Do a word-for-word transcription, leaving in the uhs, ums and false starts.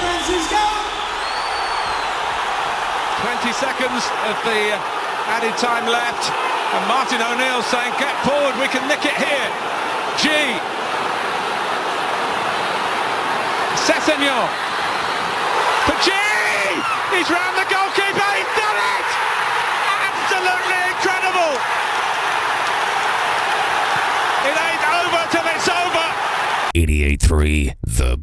Francisco. twenty seconds of the added time left, and Martin O'Neill saying, get forward, we can nick it here. G. Sessegnon. For G! He's round the goalkeeper, he's done it! Absolutely incredible! It ain't over till it's over! eighty-eight point three The